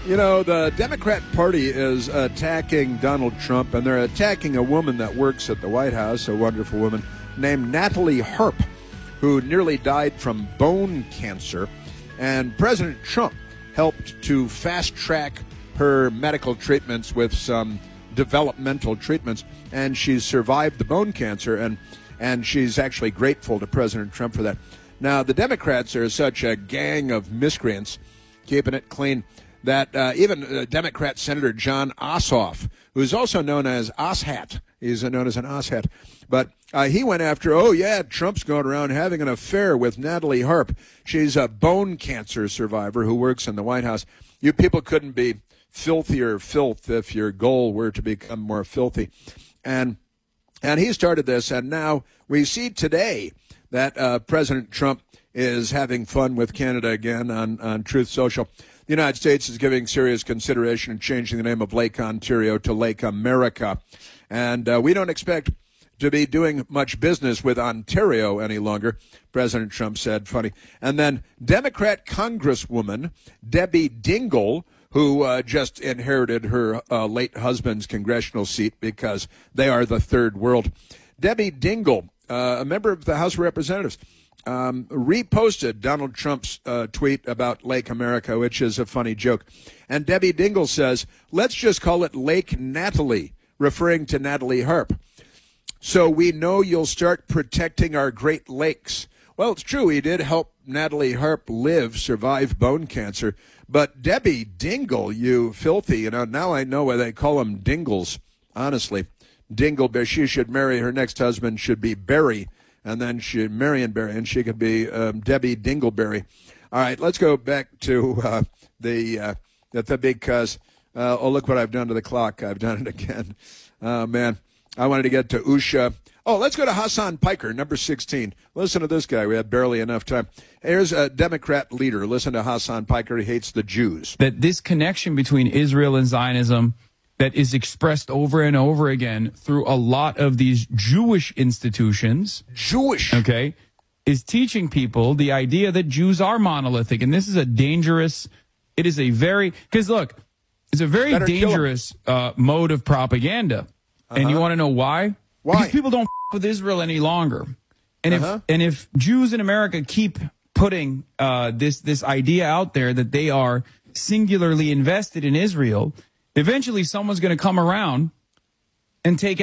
You know, the Democrat Party is attacking Donald Trump, and they're attacking a woman that works at the White House, a wonderful woman named Natalie Harp, who nearly died from bone cancer. And President Trump helped to fast-track her medical treatments with some developmental treatments, and she's survived the bone cancer, and she's actually grateful to President Trump for that. Now, the Democrats are such a gang of miscreants, keeping it clean, that even Democrat Senator Jon Ossoff, who is also known as Osshat, he's known as an Osshat, but he went after, Trump's going around having an affair with Natalie Harp. She's a bone cancer survivor who works in the White House. You people couldn't be filthier filth if your goal were to become more filthy. And he started this, and now we see today that President Trump is having fun with Canada again on Truth Social. The United States is giving serious consideration in changing the name of Lake Ontario to Lake America. And we don't expect to be doing much business with Ontario any longer, President Trump said, funny. And then Democrat Congresswoman Debbie Dingell, who just inherited her late husband's congressional seat because they are the third world. Debbie Dingell, a member of the House of Representatives, reposted Donald Trump's tweet about Lake America, which is a funny joke. And Debbie Dingell says, let's just call it Lake Natalie, referring to Natalie Harp. So we know you'll start protecting our Great Lakes. Well, it's true. He did help Natalie Harp survive bone cancer. But Debbie Dingell, you filthy, now I know why they call them Dingles, honestly. Dingleberry, she should marry, her next husband should be Barry, and then Marion Barry, and she could be Debbie Dingleberry. All right, let's go back to the because, look what I've done to the clock. I've done it again. Man, I wanted to get to Usha. Oh, let's go to Hassan Piker, number 16. Listen to this guy. We had barely enough time. Here's a Democrat leader. Listen to Hassan Piker. He hates the Jews. That this connection between Israel and Zionism that is expressed over and over again through a lot of these Jewish institutions. Okay, is teaching people the idea that Jews are monolithic. And this is a dangerous, because look, it's a very dangerous mode of propaganda. And you want to know why? Why? Because people don't with Israel any longer. And if Jews in America keep putting this idea out there that they are singularly invested in Israel, eventually someone's going to come around and take